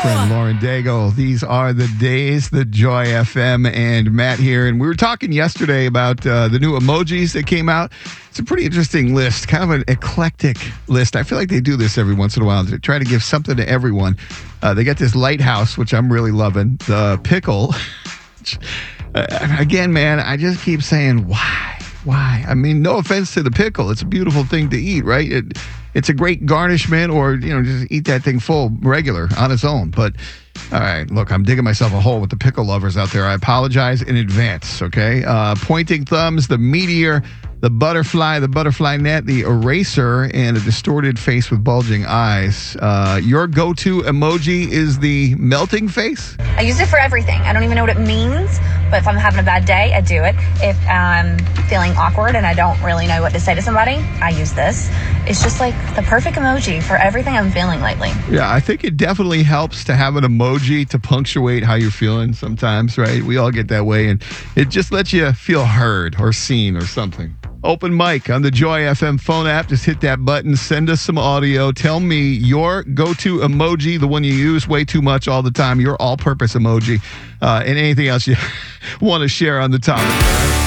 friend Lauren Daigle. These are the days, the Joy FM, and Matt here. And we were talking yesterday about the new emojis that came out. It's a pretty interesting list, kind of an eclectic list. I feel like they do this every once in a while to try to give something to everyone. They got this lighthouse, which I'm really loving. The pickle. Again, man, I just keep saying, why? Why? I mean, no offense to the pickle. It's a beautiful thing to eat, right? It's a great garnishment, or, just eat that thing full regular on its own. But, all right, look, I'm digging myself a hole with the pickle lovers out there. I apologize in advance, okay? Pointing thumbs, the meteor, the butterfly net, the eraser, and a distorted face with bulging eyes. Your go-to emoji is the melting face? I use it for everything. I don't even know what it means, but if I'm having a bad day, I do it. If I'm feeling awkward and I don't really know what to say to somebody, I use this. It's just like the perfect emoji for everything I'm feeling lately. Yeah, I think it definitely helps to have an emoji to punctuate how you're feeling sometimes, right? We all get that way, and it just lets you feel heard or seen or something. Open mic on the Joy FM phone app. Just hit that button. Send us some audio. Tell me your go-to emoji, the one you use way too much all the time, your all-purpose emoji, and anything else you want to share on the topic.